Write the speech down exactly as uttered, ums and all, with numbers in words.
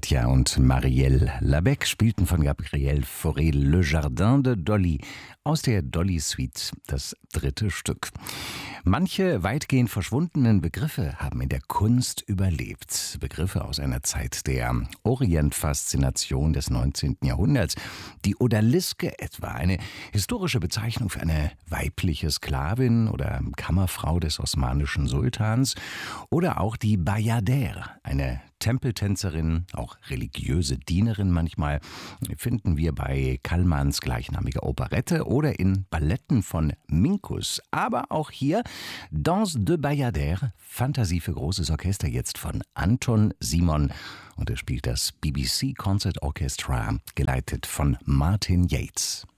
Katja und Marielle Labec spielten von Gabriel Fauré Le Jardin de Dolly aus der Dolly Suite, das dritte Stück. Manche weitgehend verschwundenen Begriffe haben in der Kunst überlebt. Begriffe aus einer Zeit der Orientfaszination des neunzehnten Jahrhunderts. Die Odaliske etwa, eine historische Bezeichnung für eine weibliche Sklavin oder Kammerfrau des osmanischen Sultans. Oder auch die Bayadère, eine Tempeltänzerin, auch religiöse Dienerin manchmal, finden wir bei Kallmans gleichnamiger Operette oder in Balletten von Minkus. Aber auch hier Danse de Bayadère, Fantasie für großes Orchester, jetzt von Anton Simon. Und er spielt das B B C Concert Orchestra, geleitet von Martin Yates.